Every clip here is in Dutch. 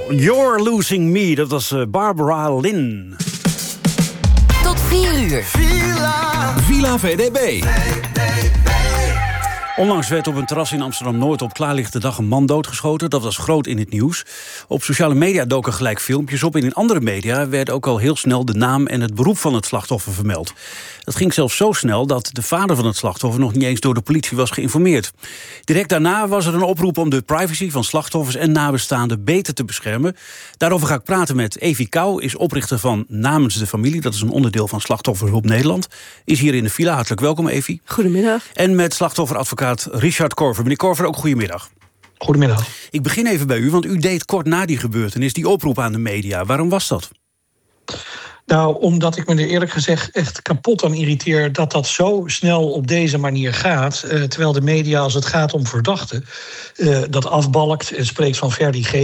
You're Losing Me, dat was Barbara Lynn. Tot 4 uur. Villa VDB. Onlangs werd op een terras in Amsterdam-Noord op klaarlichte dag een man doodgeschoten. Dat was groot in het nieuws. Op sociale media doken gelijk filmpjes op. En in andere media werd ook al heel snel de naam en het beroep van het slachtoffer vermeld. Dat ging zelfs zo snel dat de vader van het slachtoffer nog niet eens door de politie was geïnformeerd. Direct daarna was er een oproep om de privacy van slachtoffers en nabestaanden beter te beschermen. Daarover ga ik praten met Evie Kouw, is oprichter van Namens de Familie. Dat is een onderdeel van Slachtofferhulp Nederland. Is hier in de villa. Hartelijk welkom, Evie. Goedemiddag. En met slachtofferadvocaat Richard Korver. Meneer Korver, ook goedemiddag. Goedemiddag. Ik begin even bij u, want u deed kort na die gebeurtenis die oproep aan de media. Waarom was dat? Nou, omdat ik me er eerlijk gezegd echt kapot aan irriteer dat dat zo snel op deze manier gaat. Terwijl de media, als het gaat om verdachten, dat afbalkt en spreekt van Ferdi G.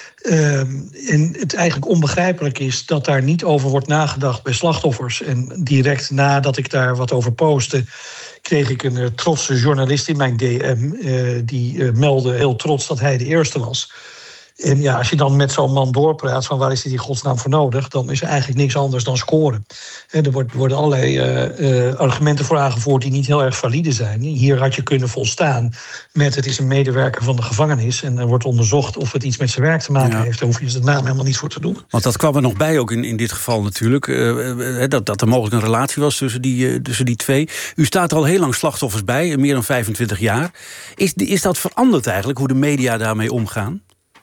En het eigenlijk onbegrijpelijk is dat daar niet over wordt nagedacht bij slachtoffers. En direct nadat ik daar wat over postte, kreeg ik een trotse journalist in mijn DM. Die meldde heel trots dat hij de eerste was. En ja, als je dan met zo'n man doorpraat van waar is dit in godsnaam voor nodig, dan is er eigenlijk niks anders dan scoren. Er worden allerlei argumenten voor aangevoerd die niet heel erg valide zijn. Hier had je kunnen volstaan met het is een medewerker van de gevangenis en er wordt onderzocht of het iets met zijn werk te maken heeft. Daar hoef je zijn naam helemaal niet voor te doen. Want dat kwam er nog bij ook in dit geval natuurlijk. Dat er mogelijk een relatie was tussen die twee. U staat er al heel lang slachtoffers bij, meer dan 25 jaar. Is dat veranderd eigenlijk, hoe de media daarmee omgaan?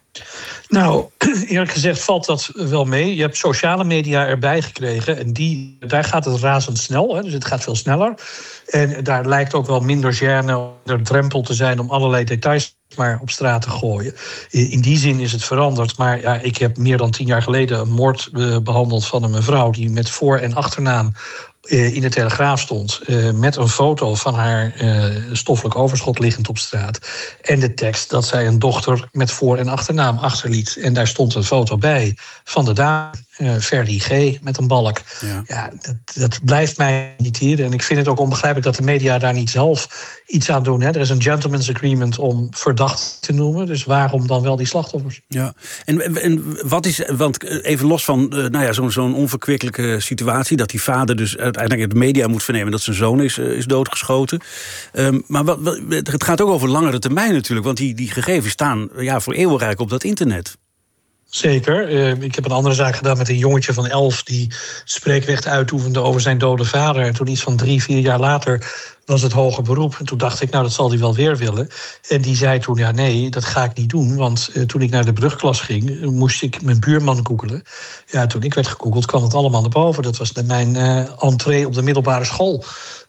Nou, eerlijk gezegd valt dat wel mee. Je hebt sociale media erbij gekregen en daar gaat het razendsnel. Dus het gaat veel sneller. En daar lijkt ook wel minder gêne, er drempel te zijn om allerlei details maar op straat te gooien. In die zin is het veranderd. Maar ja, ik heb meer dan 10 jaar geleden een moord behandeld van een mevrouw die met voor- en achternaam in de Telegraaf stond, met een foto van haar stoffelijk overschot liggend op straat. En de tekst dat zij een dochter met voor- en achternaam achterliet. En daar stond een foto bij van de dame, Ferdi G, met een balk. Ja, dat blijft mij irriteren. En ik vind het ook onbegrijpelijk dat de media daar niet zelf iets aan doen. Er is een gentleman's agreement om verdacht te noemen. Dus waarom dan wel die slachtoffers? Ja, en wat is, want even los van zo'n onverkwikkelijke situatie, dat die vader dus uiteindelijk de media moet vernemen dat zijn zoon is doodgeschoten. Maar het gaat ook over langere termijn natuurlijk, want die gegevens staan voor eeuwenrijk op dat internet. Zeker. Ik heb een andere zaak gedaan met een jongetje van 11... die spreekrecht uitoefende over zijn dode vader. En toen iets van 3-4 jaar later was het hoger beroep. En toen dacht ik, dat zal hij wel weer willen. En die zei toen, nee, dat ga ik niet doen. Want toen ik naar de brugklas ging, moest ik mijn buurman googelen. Ja, toen ik werd gegoogeld, kwam het allemaal naar boven. Dat was mijn entree op de middelbare school.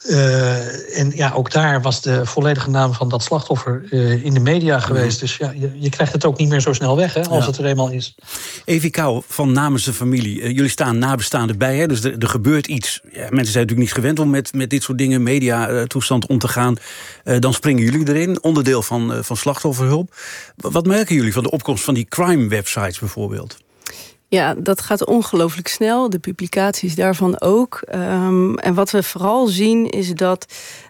En ja, ook daar was de volledige naam van dat slachtoffer in de media geweest. Dus ja, je krijgt het ook niet meer zo snel weg, als het er eenmaal is. Evie Kouw van Namens de Familie. Jullie staan nabestaanden bij, hè? Dus er gebeurt iets. Ja, mensen zijn natuurlijk niet gewend om met dit soort dingen, mediatoestand om te gaan. Dan springen jullie erin, onderdeel van slachtofferhulp. Wat merken jullie van de opkomst van die crime-websites bijvoorbeeld? Ja, dat gaat ongelooflijk snel. De publicaties daarvan ook. En wat we vooral zien is dat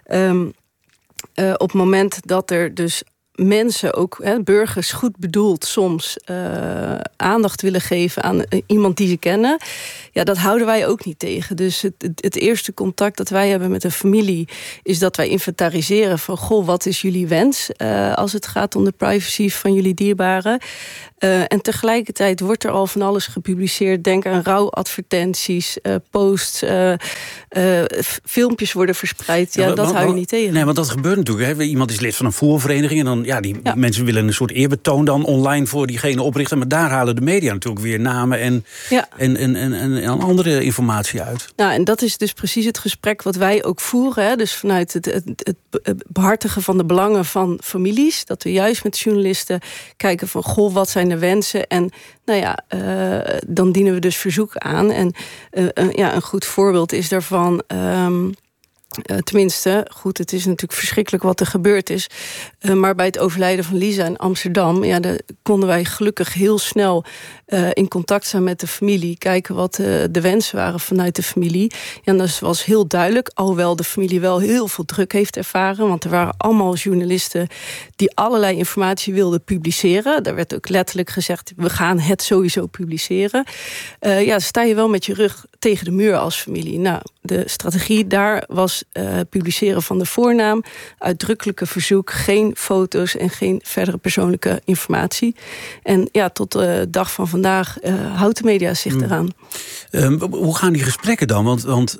op het moment dat er dus mensen, ook burgers goed bedoeld soms aandacht willen geven aan iemand die ze kennen, ja, dat houden wij ook niet tegen. Dus het eerste contact dat wij hebben met een familie is dat wij inventariseren van, goh, wat is jullie wens als het gaat om de privacy van jullie dierbaren. En tegelijkertijd wordt er al van alles gepubliceerd. Denk aan rouwadvertenties, posts, filmpjes worden verspreid. Ja, dat hou je niet tegen. Nee, want dat gebeurt natuurlijk. Hè. Iemand is lid van een voervereniging en dan die mensen willen een soort eerbetoon dan online voor diegene oprichten. Maar daar halen de media natuurlijk weer namen en andere informatie uit. Nou, en dat is dus precies het gesprek wat wij ook voeren. Hè. Dus vanuit het behartigen van de belangen van families. Dat we juist met journalisten kijken van, goh, wat zijn de wensen? En dan dienen we dus verzoek aan. En een goed voorbeeld is daarvan Tenminste, goed, het is natuurlijk verschrikkelijk wat er gebeurd is. Maar bij het overlijden van Lisa in Amsterdam... daar konden wij gelukkig heel snel in contact zijn met de familie. Kijken wat de wensen waren vanuit de familie. En dat was heel duidelijk. Alhoewel de familie wel heel veel druk heeft ervaren. Want er waren allemaal journalisten die allerlei informatie wilden publiceren. Daar werd ook letterlijk gezegd, we gaan het sowieso publiceren. Sta je wel met je rug tegen de muur als familie. Nou, de strategie daar was publiceren van de voornaam, uitdrukkelijke verzoek, geen foto's en geen verdere persoonlijke informatie. En tot de dag van vandaag houdt de media zich eraan. Hoe gaan die gesprekken dan? Want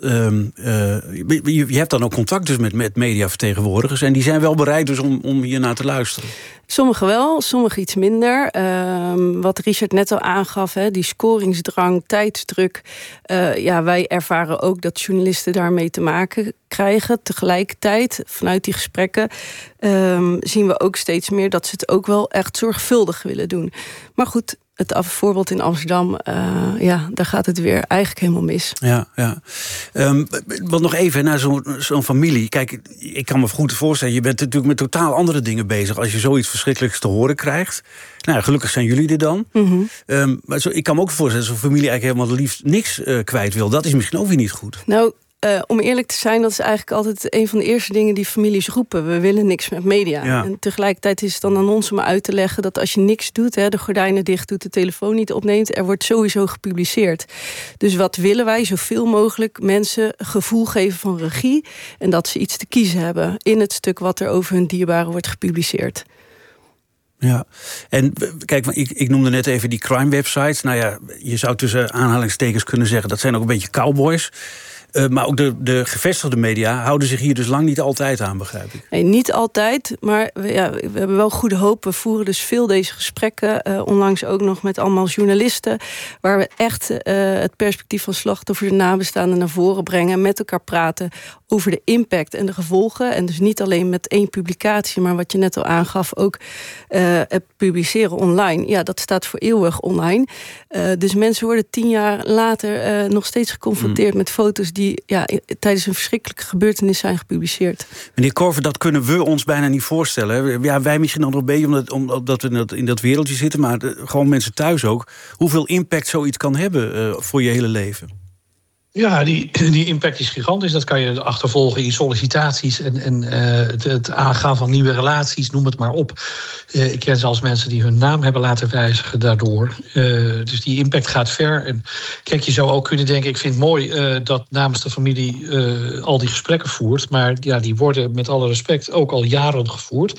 je hebt dan ook contact dus met mediavertegenwoordigers en die zijn wel bereid dus om hiernaar te luisteren. Sommigen wel, sommigen iets minder. Wat Richard net al aangaf, die scoringsdrang, tijdsdruk. Wij ervaren ook dat journalisten daarmee te maken krijgen. Tegelijkertijd, vanuit die gesprekken, zien we ook steeds meer dat ze het ook wel echt zorgvuldig willen doen. Maar goed, het voorbeeld in Amsterdam, daar gaat het weer eigenlijk helemaal mis. Ja. Want nog even naar zo'n familie. Kijk, ik kan me goed voorstellen, je bent natuurlijk met totaal andere dingen bezig als je zoiets verschrikkelijks te horen krijgt. Nou, gelukkig zijn jullie er dan. Mm-hmm. Maar ik kan me ook voorstellen dat zo'n familie eigenlijk helemaal liefst niks kwijt wil. Dat is misschien ook weer niet goed. Nou, om eerlijk te zijn, dat is eigenlijk altijd een van de eerste dingen die families roepen. We willen niks met media. Ja. En tegelijkertijd is het dan aan ons om uit te leggen dat als je niks doet, de gordijnen dicht doet, de telefoon niet opneemt, er wordt sowieso gepubliceerd. Dus wat willen wij? Zoveel mogelijk mensen gevoel geven van regie en dat ze iets te kiezen hebben in het stuk wat er over hun dierbaren wordt gepubliceerd. Ja, en kijk, ik noemde net even die crime websites. Nou ja, je zou tussen aanhalingstekens kunnen zeggen, dat zijn ook een beetje cowboys. Maar ook de gevestigde media houden zich hier dus lang niet altijd aan, begrijp ik. Nee, niet altijd, maar we hebben wel goede hoop. We voeren dus veel deze gesprekken, onlangs ook nog met allemaal journalisten, waar we echt het perspectief van slachtoffers en nabestaanden naar voren brengen, met elkaar praten over de impact en de gevolgen. En dus niet alleen met één publicatie, maar wat je net al aangaf, ook het publiceren online. Ja, dat staat voor eeuwig online. Dus mensen worden 10 jaar later nog steeds geconfronteerd met foto's die tijdens een verschrikkelijke gebeurtenis zijn gepubliceerd. Meneer Korver, dat kunnen we ons bijna niet voorstellen. Ja, wij misschien nog een beetje omdat we in dat wereldje zitten, maar gewoon mensen thuis ook. Hoeveel impact zoiets kan hebben voor je hele leven? Ja, die impact is gigantisch. Dat kan je achtervolgen in sollicitaties en het aangaan van nieuwe relaties, noem het maar op. Ik ken zelfs mensen die hun naam hebben laten wijzigen daardoor. Dus die impact gaat ver. En kijk, je zou ook kunnen denken, ik vind het mooi dat namens de familie al die gesprekken voert. Maar ja, die worden met alle respect ook al jaren gevoerd.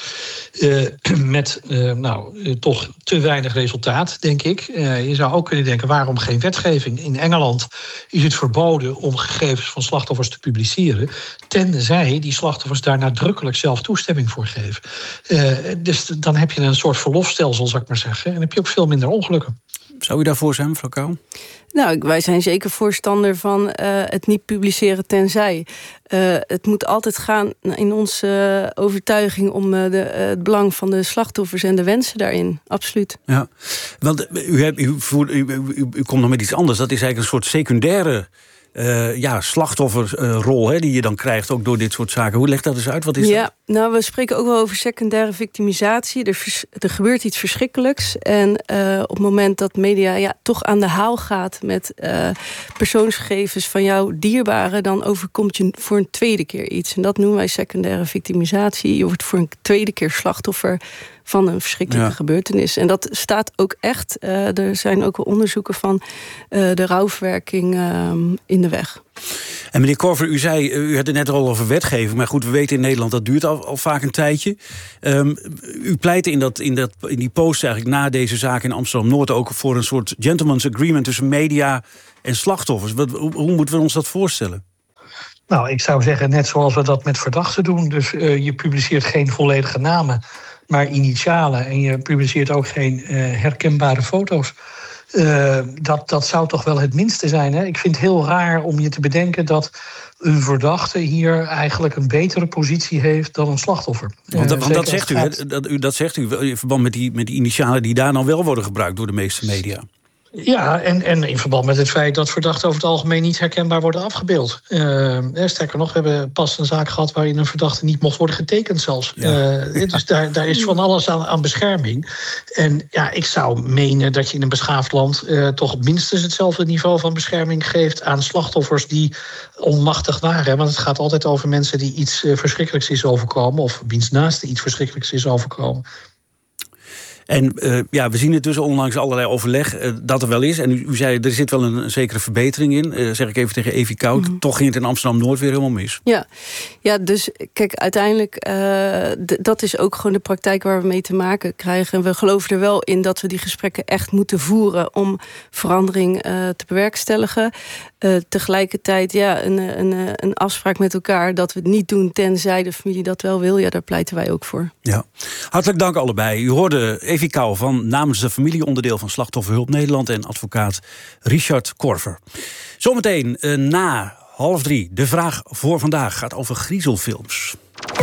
Met toch te weinig resultaat, denk ik. Je zou ook kunnen denken, waarom geen wetgeving? In Engeland is het verboden om gegevens van slachtoffers te publiceren, tenzij die slachtoffers daar nadrukkelijk zelf toestemming voor geven. Dus dan heb je een soort verlofstelsel, zou ik maar zeggen. En heb je ook veel minder ongelukken. Zou u daarvoor zijn, mevrouw Kauw? Nou, wij zijn zeker voorstander van het niet publiceren tenzij. Het moet altijd gaan in onze overtuiging om het belang van de slachtoffers en de wensen daarin. Absoluut. Ja, want u komt nog met iets anders. Dat is eigenlijk een soort secundaire slachtofferrol die je dan krijgt ook door dit soort zaken. Hoe legt dat eens uit? Wat is dat? Nou, we spreken ook wel over secundaire victimisatie. Er gebeurt iets verschrikkelijks. En op het moment dat media toch aan de haal gaat met persoonsgegevens van jouw dierbaren, dan overkomt je voor een tweede keer iets. En dat noemen wij secundaire victimisatie. Je wordt voor een tweede keer slachtoffer van een verschrikkelijke gebeurtenis. En dat staat ook echt. Er zijn ook wel onderzoeken van de rouwverwerking in de weg. En meneer Korver, u had het net al over wetgeving, maar goed, we weten in Nederland dat duurt al vaak een tijdje. U pleitte in die post eigenlijk na deze zaak in Amsterdam-Noord ook voor een soort gentleman's agreement tussen media en slachtoffers. Hoe moeten we ons dat voorstellen? Nou, ik zou zeggen, net zoals we dat met verdachten doen. Dus je publiceert geen volledige namen, maar initialen. En je publiceert ook geen herkenbare foto's. Dat zou toch wel het minste zijn. Hè? Ik vind het heel raar om je te bedenken dat een verdachte hier eigenlijk een betere positie heeft dan een slachtoffer. Want dat zegt u, dat zegt u in verband met die initialen die daar dan wel worden gebruikt door de meeste media. Ja, en in verband met het feit dat verdachten over het algemeen niet herkenbaar worden afgebeeld. Sterker nog, we hebben pas een zaak gehad waarin een verdachte niet mocht worden getekend zelfs. Ja. Dus daar is van alles aan bescherming. En ja, ik zou menen dat je in een beschaafd land toch minstens hetzelfde niveau van bescherming geeft aan slachtoffers die onmachtig waren. Want het gaat altijd over mensen die iets verschrikkelijks is overkomen, of wiens naaste iets verschrikkelijks is overkomen. En we zien het dus ondanks allerlei overleg dat er wel is. En u zei, er zit wel een zekere verbetering in. Zeg ik even tegen Evie Koud. Mm-hmm. Toch ging het in Amsterdam-Noord weer helemaal mis. Ja, dus kijk, uiteindelijk... dat is ook gewoon de praktijk waar we mee te maken krijgen. En we geloven er wel in dat we die gesprekken echt moeten voeren om verandering te bewerkstelligen. Tegelijkertijd een afspraak met elkaar dat we het niet doen tenzij de familie dat wel wil. Ja, daar pleiten wij ook voor. Ja. Hartelijk dank allebei. U hoorde Evie Kou van namens de familieonderdeel van Slachtofferhulp Nederland en advocaat Richard Korver. Zometeen na 2:30. De vraag voor vandaag gaat over griezelfilms.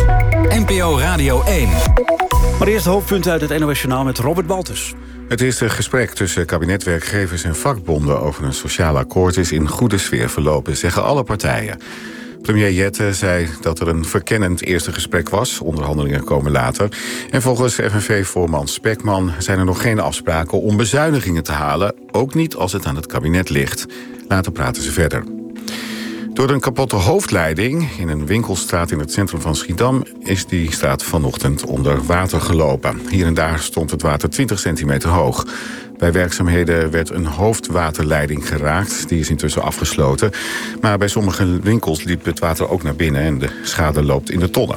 NPO Radio 1. Maar eerst de hoofdpunten uit het NOS Journaal met Robert Baltus. Het eerste gesprek tussen kabinetwerkgevers en vakbonden over een sociaal akkoord is in goede sfeer verlopen, zeggen alle partijen. Premier Jette zei dat er een verkennend eerste gesprek was. Onderhandelingen komen later. En volgens FNV-voorman Spekman zijn er nog geen afspraken om bezuinigingen te halen. Ook niet als het aan het kabinet ligt. Later praten ze verder. Door een kapotte hoofdleiding in een winkelstraat in het centrum van Schiedam is die straat vanochtend onder water gelopen. Hier en daar stond het water 20 centimeter hoog. Bij werkzaamheden werd een hoofdwaterleiding geraakt. Die is intussen afgesloten. Maar bij sommige winkels liep het water ook naar binnen en de schade loopt in de tonnen.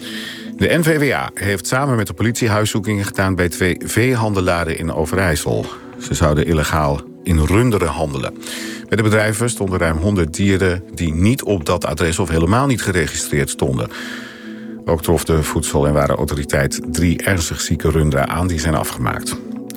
De NVWA heeft samen met de politie huiszoekingen gedaan bij 2 veehandelaren in Overijssel. Ze zouden illegaal in runderen handelen. Bij de bedrijven stonden ruim 100 dieren die niet op dat adres of helemaal niet geregistreerd stonden. Ook trof de Voedsel- en Warenautoriteit 3 ernstig zieke runderen aan, die zijn afgemaakt.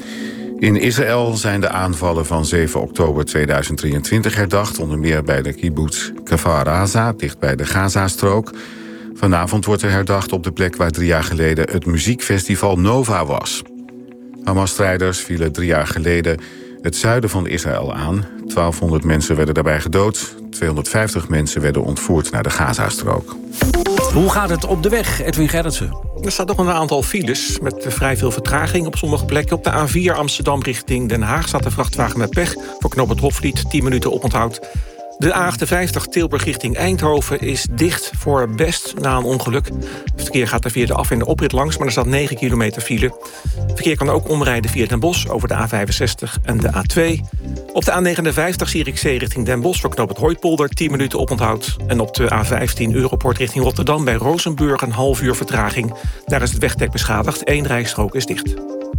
In Israël zijn de aanvallen van 7 oktober 2023 herdacht, onder meer bij de kibbutz Kfar Aza, dicht bij de Gazastrook. Vanavond wordt er herdacht op de plek waar 3 jaar geleden het muziekfestival Nova was. Hamas-strijders vielen 3 jaar geleden het zuiden van Israël aan. 1200 mensen werden daarbij gedood. 250 mensen werden ontvoerd naar de Gazastrook. Hoe gaat het op de weg, Edwin Gerritsen? Er staat nog een aantal files met vrij veel vertraging op sommige plekken. Op de A4 Amsterdam richting Den Haag staat de vrachtwagen met pech. Voor knooppunt Hofvliet 10 minuten oponthoud. De A58 Tilburg richting Eindhoven is dicht voor Best na een ongeluk. Het verkeer gaat er via de af- en de oprit langs, maar er staat 9 kilometer file. Het verkeer kan ook omrijden via Den Bosch over de A65 en de A2. Op de A59 Zierikzee richting Den Bosch voor knooppunt Hooipolder 10 minuten oponthoud. En op de A15 Europoort richting Rotterdam bij Rozenburg een half uur vertraging. Daar is het wegdek beschadigd, 1 rijstrook is dicht.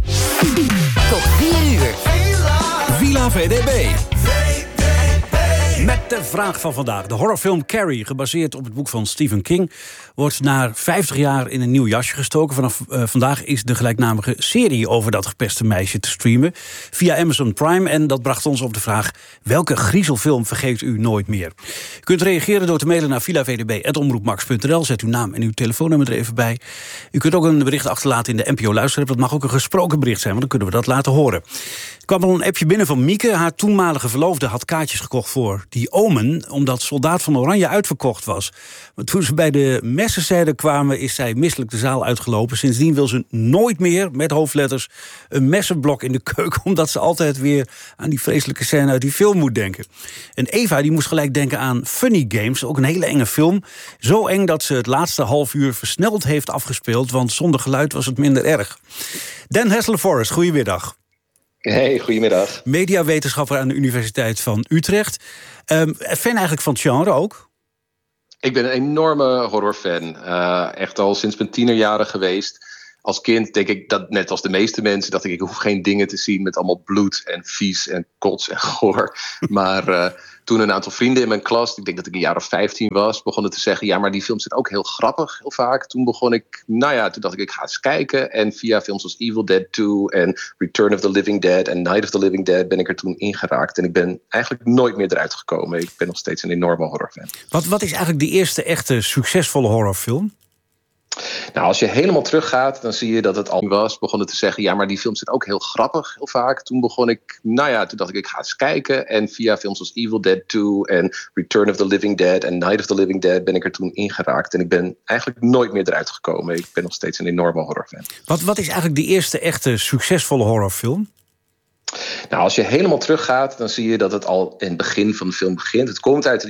Tot 4 uur. Villa VDB. Met de vraag van vandaag. De horrorfilm Carrie, gebaseerd op het boek van Stephen King, wordt na 50 jaar in een nieuw jasje gestoken. Vanaf vandaag is de gelijknamige serie over dat gepeste meisje te streamen via Amazon Prime. En dat bracht ons op de vraag: welke griezelfilm vergeet u nooit meer? U kunt reageren door te mailen naar villavdb@omroepmax.nl. Zet uw naam en uw telefoonnummer er even bij. U kunt ook een bericht achterlaten in de NPO Luisterapp. Dat mag ook een gesproken bericht zijn, want dan kunnen we dat laten horen. Er kwam al een appje binnen van Mieke. Haar toenmalige verloofde had kaartjes gekocht voor die Omen, omdat Soldaat van Oranje uitverkocht was. Maar toen ze bij de messenzijde kwamen, is zij misselijk de zaal uitgelopen. Sindsdien wil ze nooit meer, met hoofdletters, een messenblok in de keuken, omdat ze altijd weer aan die vreselijke scène uit die film moet denken. En Eva die moest gelijk denken aan Funny Games, ook een hele enge film. Zo eng dat ze het laatste half uur versneld heeft afgespeeld, want zonder geluid was het minder erg. Dan Hessler-Forrest, goedemiddag. Hey, goedemiddag. Mediawetenschapper aan de Universiteit van Utrecht. Fan eigenlijk van het genre ook? Ik ben een enorme horrorfan. Echt al sinds mijn tienerjaren geweest. Als kind denk ik dat, net als de meeste mensen, dacht ik hoef geen dingen te zien met allemaal bloed en vies en kots en goor. Maar toen een aantal vrienden in mijn klas, ik denk dat ik een jaar of 15 was, begonnen te zeggen, ja, maar die films zijn ook heel grappig, heel vaak. Toen begon ik, toen dacht ik ga eens kijken. En via films als Evil Dead 2 en Return of the Living Dead en Night of the Living Dead ben ik er toen ingeraakt. En ik ben eigenlijk nooit meer eruit gekomen. Ik ben nog steeds een enorme horrorfan. Wat is eigenlijk de eerste echte succesvolle horrorfilm? Nou, als je helemaal teruggaat, dan zie je dat het al was. Begonnen te zeggen, ja, maar die films zijn ook heel grappig, heel vaak. Toen begon ik, toen dacht ik ga eens kijken. En via films als Evil Dead 2 en Return of the Living Dead en Night of the Living Dead ben ik er toen ingeraakt. En ik ben eigenlijk nooit meer eruit gekomen. Ik ben nog steeds een enorme horrorfan. Wat is eigenlijk die eerste echte succesvolle horrorfilm? Nou, als je helemaal teruggaat, dan zie je dat het al in het begin van de film begint. Het komt uit de